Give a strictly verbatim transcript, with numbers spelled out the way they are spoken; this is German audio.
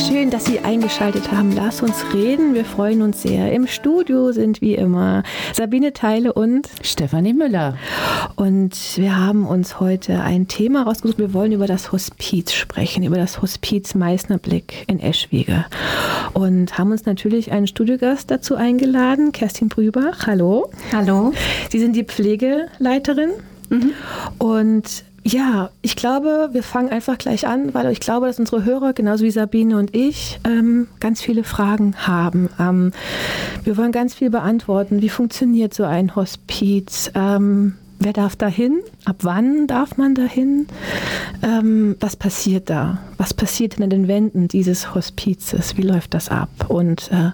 Schön, dass Sie eingeschaltet haben. Lass uns reden. Wir freuen uns sehr. Im Studio sind wie immer Sabine Theile und Stefanie Müller. Und wir haben uns heute ein Thema rausgesucht. Wir wollen über das Hospiz sprechen, über das Hospiz Meißnerblick in Eschwege. Und haben uns natürlich einen Studiogast dazu eingeladen, Kerstin Brübach. Hallo. Hallo. Sie sind die Pflegeleiterin. Mhm. Und ja, ich glaube, wir fangen einfach gleich an, weil ich glaube, dass unsere Hörer, genauso wie Sabine und ich, ähm, ganz viele Fragen haben. Ähm, wir wollen ganz viel beantworten. Wie funktioniert so ein Hospiz? Ähm, wer darf da hin? Ab wann darf man da hin? Ähm, was passiert da? Was passiert hinter den Wänden dieses Hospizes? Wie läuft das ab? Und äh,